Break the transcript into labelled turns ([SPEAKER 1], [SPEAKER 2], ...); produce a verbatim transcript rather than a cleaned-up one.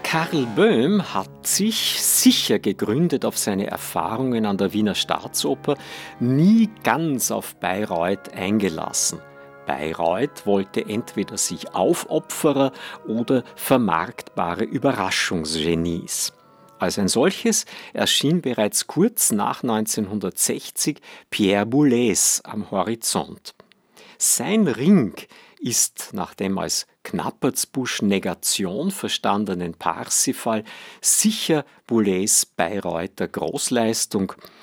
[SPEAKER 1] Karl Böhm hat sich, sicher gegründet auf seine Erfahrungen an der Wiener Staatsoper, nie ganz auf Bayreuth eingelassen. Bayreuth wollte entweder sich Aufopferer oder vermarktbare Überraschungsgenies. Als ein solches erschien bereits kurz nach neunzehnhundertsechzig Pierre Boulez am Horizont. Sein Ring ist nach dem als Knappertsbusch Negation verstandenen Parsifal sicher Boulez Bayreuther Großleistung